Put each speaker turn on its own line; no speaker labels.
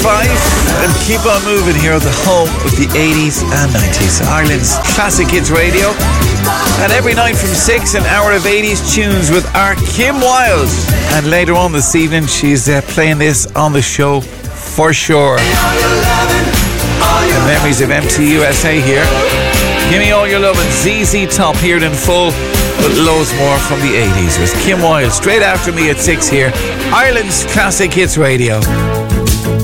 and keep on moving here at the home of the 80s and 90s, Ireland's Classic Hits Radio. And every night from 6, an hour of 80s tunes with our Kim Wilde. And later on this evening, she's playing this on the show for sure. The memories of MTUSA here. Give me all your love and ZZ Top here in full, but loads more from the 80s with Kim Wilde straight after me at 6 here, Ireland's Classic Hits Radio.